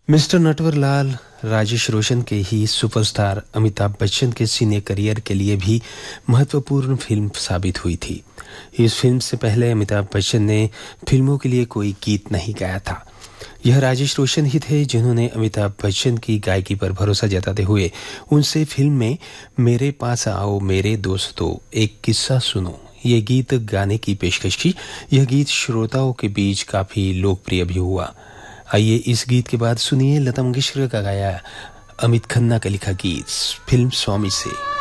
Mister Natwarlal Rajesh रोशन के ही superstar Amitabh Bachchan के सिने career के लिए भी महत्वपूर्ण फिल्म साबित हुई थी। इस फिल्म से पहले अमिताभ बच्चन ने फिल्मों के लिए कोई गीत नहीं गाया था। यह राजेश रोशन ही थे जिन्होंने अमिताभ बच्चन की गायकी पर भरोसा जताते हुए उनसे फिल्म में मेरे पास आओ मेरे दोस्तों एक किस्सा सुनो ये गीत गाने की पेशकश की। यह गीत श्रोताओं के बीच काफी लोकप्रिय भी हुआ। आइए इस गीत के बाद सुनिए लता मंगेशकर का गाया अमित खन्ना का लिखा गीत फिल्म स्वामी से।